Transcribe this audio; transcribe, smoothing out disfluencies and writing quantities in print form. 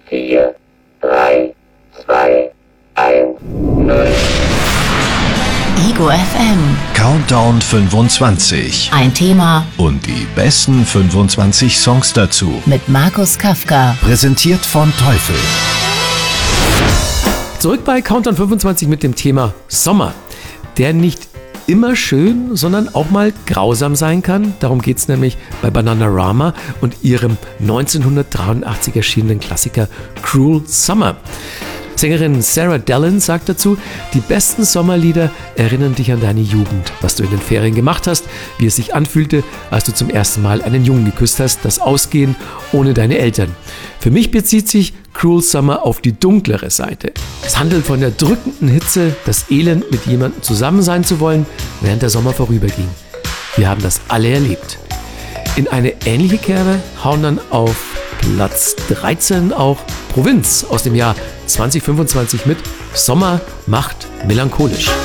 4, 3, 2, 1, 0. Ego FM. Countdown 25. Ein Thema Und die besten 25 Songs dazu. mit Markus Kafka. Präsentiert von Teufel. Zurück bei Countdown 25 mit dem Thema Sommer, der nicht immer schön, sondern auch mal grausam sein kann. Darum geht es nämlich bei Bananarama und ihrem 1983 erschienenen Klassiker Cruel Summer. Sängerin Sarah Dallin sagt dazu, die besten Sommerlieder erinnern dich an deine Jugend, was du in den Ferien gemacht hast, wie es sich anfühlte, als du zum ersten Mal einen Jungen geküsst hast, das Ausgehen ohne deine Eltern. Für mich bezieht sich Cruel Summer auf die dunklere Seite. Es handelt von der drückenden Hitze, das Elend, mit jemandem zusammen sein zu wollen, während der Sommer vorüberging. Wir haben das alle erlebt. In eine ähnliche Kerbe hauen dann auf Platz 13 auch Provinz aus dem Jahr 2025 mit Sommer macht melancholisch.